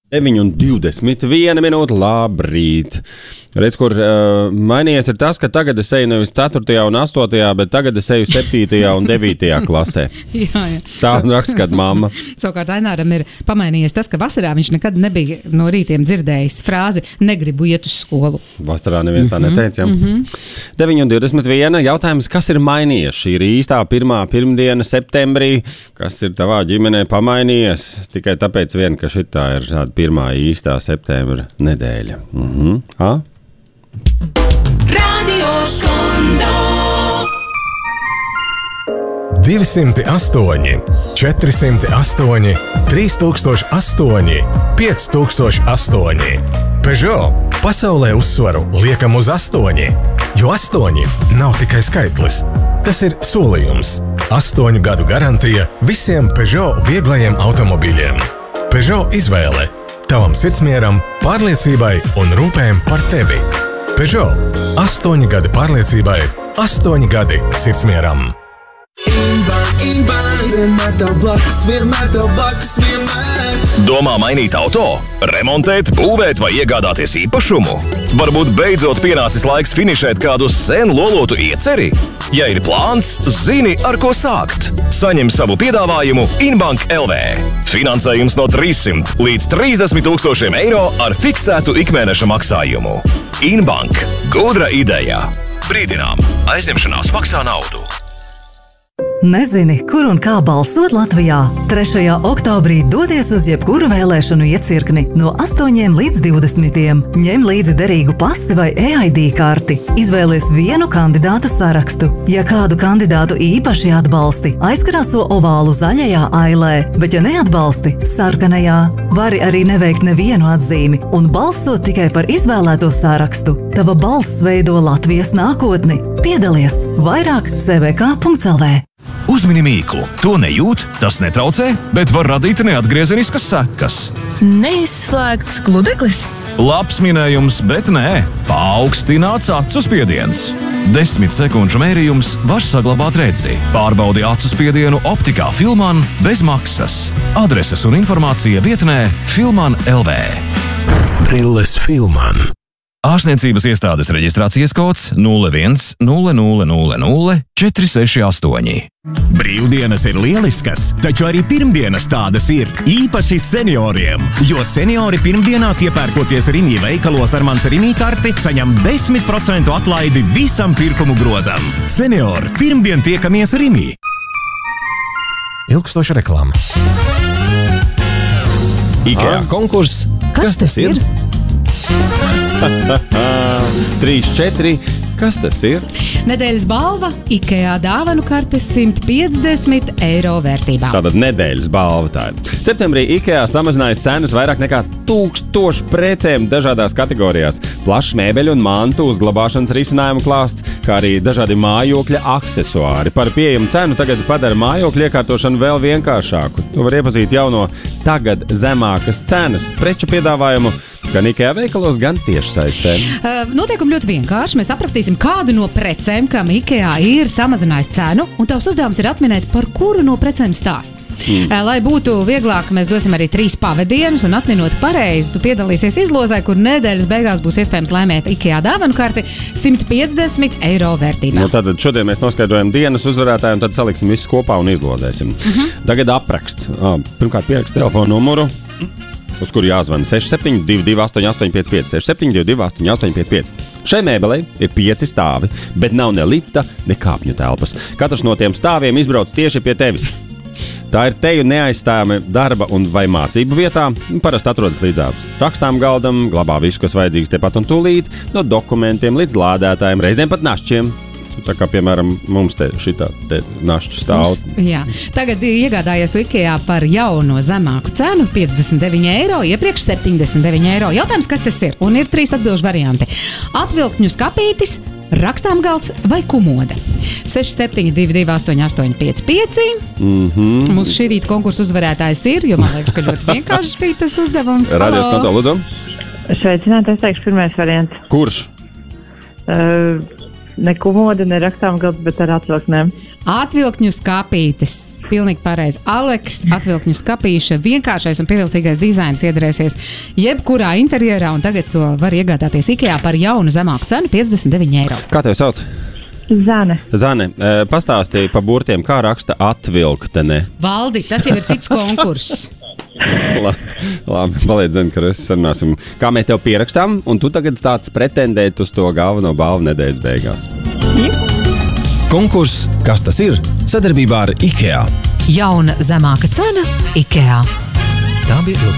9:21 minūte, labrīt. Redz, kur mainījies ir tas, ka tagad es eju nevis 4. un 8., bet tagad es eju 7. un 9. klasē. jā. Tā raksta kāda mamma. Savukārt Aināram ir pamainījies tas, ka vasarā viņš nekad nebija no rītiem dzirdējis frāzi negribu iet uz skolu. Vasarā neviens tā neteica, jā. 9:21. Jautājums, kas ir mainījies? Šī ir īstā pirmdiena septembrī. Kas ir tavā ģimenē pamainījies? Tikai tāpēc vien, ka šitā ir tāda pirmā īstā septembra nedēļa. Radio Skondo 208, 408, 3008, 5008. Peugeot pasaulē uzsvaru liekam uz 8, jo 8 nav tikai skaitlis. Tas ir solījums. 8 gadu garantija visiem Peugeot vieglajiem automobīļiem. Peugeot izvēle tavam sirdsmieram, pārliecībai un rūpēm par tevi. Peugeot 8 gadi pārliecībai, 8 gadi sirdsmieram. Domā mainīt auto, remontēt, būvēt vai iegādāties īpašumu? Varbūt beidzot pienācis laiks finišēt kādu sen lolotu ieceri? Ja ir plāns, zini, ar ko sākt. Saņem savu piedāvājumu Inbank LV. Finansējums no 300 līdz 30 000 eiro ar fiksētu ikmēneša maksājumu. Inbank. Gudra ideja. Brīdinām, aizņemšanās maksā naudu. Nezini, kur un kā balsot Latvijā? 3. oktobrī dodies uz jebkuru vēlēšanu iecirkni no 8 līdz 20. Ņem līdzi derīgu pasi vai EID karti. Izvēlies vienu kandidātu sarakstu. Ja kādu kandidātu īpaši atbalsti, aizkrāso ovālu zaļajā ailē, bet ja neatbalsti, sarkanajā. Vari arī neveikt nevienu atzīmi un balsot tikai par izvēlēto sarakstu. Tava balss veido Latvijas nākotni. Piedalies! Vairāk cvk.lv. Uzmini mīklu. To nejūt, tas netraucē, bet var radīt neatgriezeniskas sekas. Neizslēgts gludeklis. Labs minējums, bet nē. Paaugstināts acu spiediens. 10 sekundžu mērījums var saglabāt redzi. Pārbaudi acu spiedienu optikā Filman bez maksas. Adreses un informācija vietnē Filman LV. Brilles Filman. Ārstniecības iestādes reģistrācijas kods 01 0000 468. Brīvdienas ir lieliskas, taču arī pirmdienas tādas ir, īpaši senioriem. Jo seniori pirmdienās iepērkoties Rimi veikalos ar mans Rimi karti, saņem 10% atlaidi visam pirkumu grozam. Seniori, pirmdien tiekamies Rimi. Ilgstoša reklāma. IKEA konkurss. Kas tas ir? 3, 4. Kas tas ir? Nedēļas balva IKEA dāvanu kartes 150 eiro vērtībā. Tātad nedēļas balva tā ir. Septembrī IKEA samazinājis cenas vairāk nekā 1000 precēm dažādās kategorijās. Plašs mēbeļu un mantu uzglabāšanas risinājumu klāsts, kā arī dažādi mājokļa aksesuāri. Par pieejamu cenu tagad padara mājokļa iekārtošanu vēl vienkāršāku. Tu var iepazīt jauno tagad zemākas cenas preču piedāvājumu gan IKEA veikalos, gan tiešsaistē. Noteikumi ļoti vienkārši. Mēs aprakstīsim kādu no precēm, kam IKEA ir samazinājis cenu, un tavs uzdevums ir atminēt, par kuru no precēm stāst. Lai būtu vieglāk, mēs dosim arī 3 pavadienus, un atminot pareizi, tu piedalīsies izlozē, kur nedēļas beigās būs iespējams laimēt IKEA dāvanu karti 150 eiro vērtībā. Nu, tad šodien mēs noskaidrojam dienas uzvarētāju, un tad saliksim visus kopā un izlozēsim. Tagad apraksts. Pirmkārt, pierakst telefonu numuru, uz kuru jāzvana 6722 8855, 6722 8855. Šai mēbelei ir 5 stāvi, bet nav ne lifta, ne kāpņu telpas. Katrs no tiem stāviem izbrauc tieši pie tevis. Tā ir teju neaizstājama darba un vai mācību vietā, parasti atrodas līdzās rakstām galdam, glabā visu, kas vajadzīgs tepat un tūlīt, no dokumentiem līdz lādētājiem, reizēm pat našķiem. Tā kā, piemēram, mums te šitā te našķi stāv. Jā. Tagad iegādājies tu IKEA par jauno zemāku cenu 59 eiro, iepriekš 79 eiro. Jautājums, kas tas ir? Un ir 3 atbilžu varianti. Atvilkņu skapītis, rakstām galds vai kumode. 6722 8855. Mums šī rīta konkursu uzvarētājs ir, jo man liekas, ka ļoti vienkārši bija tas uzdevums. Radio Skondo, lūdzu. Sveicināt, es teikšu pirmais variants. Kurš? Ne komoda, ne rakstām galds, bet ar atvilknēm. Atvilkņu skapītes. Pilnīgi pareizi. Aleks, atvilkņu skapīša, vienkāršais un pievilcīgais dizains iedarēsies jebkurā interjerā, un tagad to var iegādāties IKEA par jaunu zemāku cenu 59 eiro. Kā tev sauc? Zane. Zane, pastāstīja pa burtiem, kā raksta atvilktene. Valdi, tas jau ir cits konkurss. Labi, paliec zini, ka mēs sarunāsim. Kā mēs tev pierakstām, un tu tagad stāc pretendēt uz to galveno balvu nedēļas beigās. Konkurss Kas tas ir? Sadarbībā ar IKEA. Jauna zemāka cena IKEA. Tā bija